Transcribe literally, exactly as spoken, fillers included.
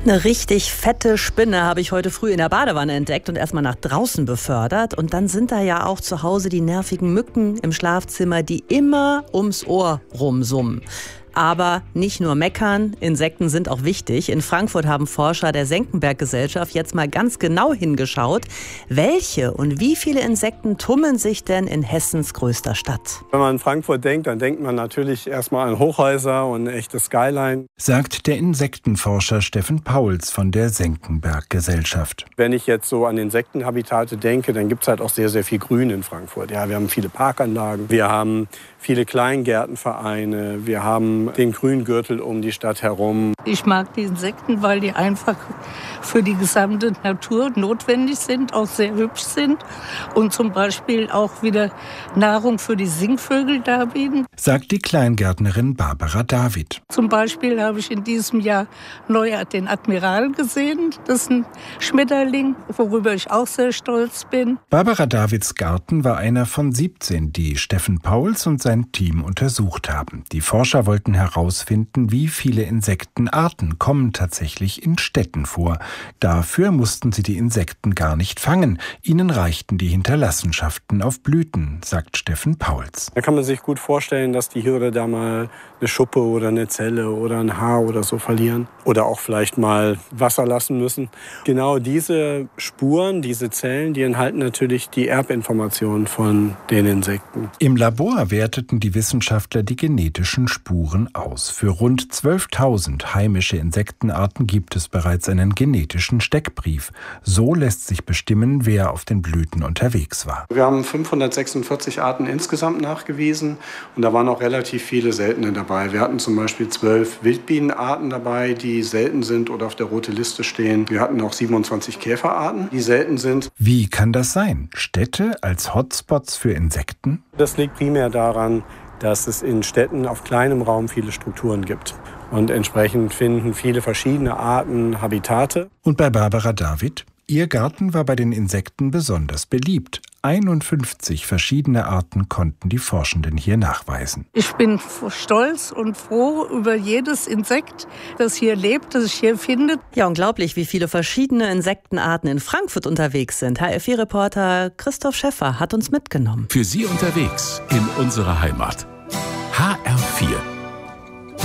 Eine richtig fette Spinne habe ich heute früh in der Badewanne entdeckt und erstmal nach draußen befördert. Und dann sind da ja auch zu Hause die nervigen Mücken im Schlafzimmer, die immer ums Ohr rumsummen. Aber nicht nur meckern, Insekten sind auch wichtig. In Frankfurt haben Forscher der Senckenberg-Gesellschaft jetzt mal ganz genau hingeschaut, welche und wie viele Insekten tummeln sich denn in Hessens größter Stadt. Wenn man an Frankfurt denkt, dann denkt man natürlich erstmal an Hochhäuser und eine echte Skyline. Sagt der Insektenforscher Steffen Pauls von der Senckenberg-Gesellschaft. Wenn ich jetzt so an Insektenhabitate denke, dann gibt es halt auch sehr, sehr viel Grün in Frankfurt. Ja, wir haben viele Parkanlagen, wir haben viele Kleingärtenvereine, wir haben den Grüngürtel um die Stadt herum. Ich mag die Insekten, weil die einfach für die gesamte Natur notwendig sind, auch sehr hübsch sind und zum Beispiel auch wieder Nahrung für die Singvögel darbieten. Sagt die Kleingärtnerin Barbara David. Zum Beispiel habe ich in diesem Jahr neu den Admiral gesehen. Das ist ein Schmetterling, worüber ich auch sehr stolz bin. Barbara Davids Garten war einer von siebzehn, die Steffen Pauls und sein Team untersucht haben. Die Forscher wollten herausfinden, wie viele Insektenarten kommen tatsächlich in Städten vor. Dafür mussten sie die Insekten gar nicht fangen. Ihnen reichten die Hinterlassenschaften auf Blüten, sagt Steffen Pauls. Da kann man sich gut vorstellen, dass die hier oder da mal eine Schuppe oder eine Zelle oder ein Haar oder so verlieren. Oder auch vielleicht mal Wasser lassen müssen. Genau diese Spuren, diese Zellen, die enthalten natürlich die Erbinformationen von den Insekten. Im Labor werteten die Wissenschaftler die genetischen Spuren aus. Für rund zwölftausend heimische Insektenarten gibt es bereits einen genetischen Steckbrief. So lässt sich bestimmen, wer auf den Blüten unterwegs war. Wir haben fünfhundertsechsundvierzig Arten insgesamt nachgewiesen und da waren auch relativ viele seltene dabei. Wir hatten zum Beispiel zwölf Wildbienenarten dabei, die selten sind oder auf der roten Liste stehen. Wir hatten auch siebenundzwanzig Käferarten, die selten sind. Wie kann das sein? Städte als Hotspots für Insekten? Das liegt primär daran, dass es in Städten auf kleinem Raum viele Strukturen gibt. Und entsprechend finden viele verschiedene Arten Habitate. Und bei Barbara David? Ihr Garten war bei den Insekten besonders beliebt. einundfünfzig verschiedene Arten konnten die Forschenden hier nachweisen. Ich bin stolz und froh über jedes Insekt, das hier lebt, das sich hier findet. Ja, unglaublich, wie viele verschiedene Insektenarten in Frankfurt unterwegs sind. H R vier Reporter Christoph Schäffer hat uns mitgenommen. Für Sie unterwegs in unserer Heimat.